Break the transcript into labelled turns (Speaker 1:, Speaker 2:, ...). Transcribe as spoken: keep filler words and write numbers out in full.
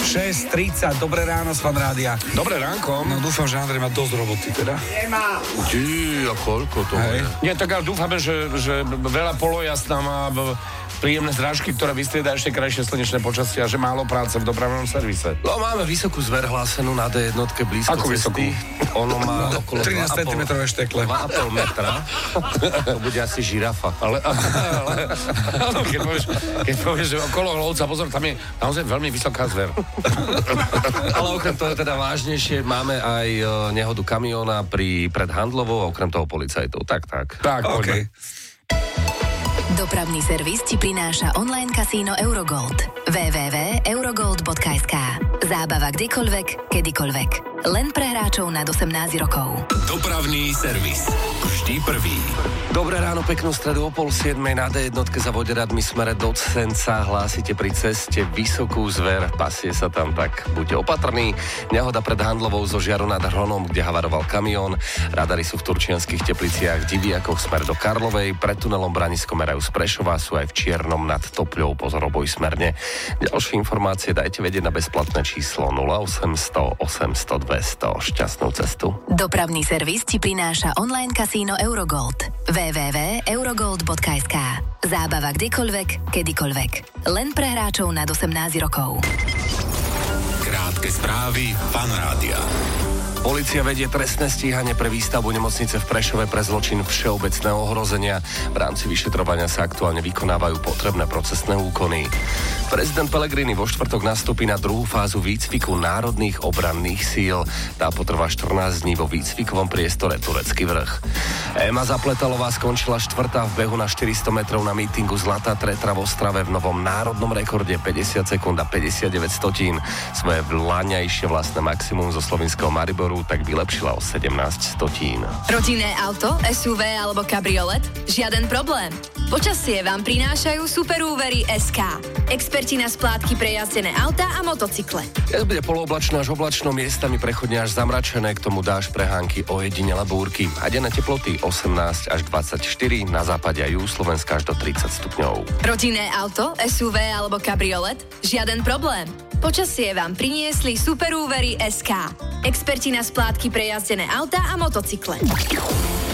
Speaker 1: šesť tridsať, dobré ráno z Fan Rádia.
Speaker 2: Dobré ránko.
Speaker 1: No dúfam, že Andrej má dosť roboty teda.
Speaker 3: Nemá.
Speaker 2: Ty, a koľko to je? Nie, tak ale dúfame, že, že veľa polojasná má príjemné zrážky, ktoré vystrieda ešte krajšie slnečné počasie a že málo práce v dopravnom servise.
Speaker 3: No máme vysokú zver hlásenú na dé jednotke blízko
Speaker 2: Ako
Speaker 3: cesty.
Speaker 2: vysokú?
Speaker 3: Ono má okolo
Speaker 1: trinásť centimetrov štekle.
Speaker 3: dva a pol metra. To bude asi žirafa.
Speaker 2: Ale, ale, ale keď, povieš, keď povieš, že okolo Hlovca, pozor, tam je naozaj veľmi vysoká zver.
Speaker 3: Ale okrem toho teda vážnejšie máme aj nehodu kamióna pri pred Handlovou a okrem toho policajtov. Tak, tak.
Speaker 2: Tak,
Speaker 1: OK.
Speaker 4: Dopravný servis ti prináša online kasíno Eurogold. w w w bodka eurogold bodka es ká. Zábava kdekoľvek, kedykoľvek. Len pre hráčov nad osemnásť rokov.
Speaker 5: Dopravný servis. Vždy prvý.
Speaker 3: Dobré ráno, peknú stredu o pol siedmej na dé jednotke za Voderadmi smere do Senca. Hlásite pri ceste vysokú zver, pasie sa tam, tak buďte opatrní. Nehoda pred Handlovou zo Žiaru nad Hronom, kde havaroval kamión. Radary sú v Turčianskych Tepliciach, Diviakoch smer do Karlovej, pred tunelom Branisko merajú z Prešova, sú aj v Čiernom nad Topľou, pozoroboj smerne. Ďalšie informácie dajte vedieť na bezplatné číslo nula osemsto osemsto dvesto. Šťastnú cestu.
Speaker 4: Dopravný servis ti prináša online kasíno Eurogold. w w w bodka eurogold bodka es ká. Zábava kdekoľvek, kedykoľvek. Len pre hráčov nad osemnásť rokov.
Speaker 5: Krátke správy Fan Rádia.
Speaker 3: Polícia vedie trestné stíhanie pre výstavbu nemocnice v Prešove pre zločin všeobecného ohrozenia. V rámci vyšetrovania sa aktuálne vykonávajú potrebné procesné úkony. Prezident Pellegrini vo štvrtok nastúpi na druhú fázu výcviku národných obranných síl. Tá potrvá štrnásť dní vo výcvikovom priestore Turecký vrch. Ema Zapletalová skončila štvrtá v behu na štyristo metrov na mítingu Zlatá tretra v Ostrave v novom národnom rekorde päťdesiat sekúnd a päťdesiatdeväť stotín. Svoje vláňajšie vlastné maximum zo slovinského Mariboru tak vylepšila o sedemnásť stotín.
Speaker 6: Rodinné auto, es ú vé alebo kabriolet? Žiaden problém. Počasie vám prinášajú superúvery es ká. Experti na splátky pre jazdené autá a motocykle.
Speaker 3: Dnes bude polooblačno až oblačno, miestami prechodne až zamračené, k tomu dáš prehánky ojedinele búrky. A denné teploty osemnásť až dvadsaťštyri, na západe a juhu Slovenska až do tridsať stupňov.
Speaker 6: Rodinné auto, es ú vé alebo kabriolet? Žiaden problém. Počasie vám priniesli superúvery es ká. Experti na splátky pre jazdené autá a motocykle.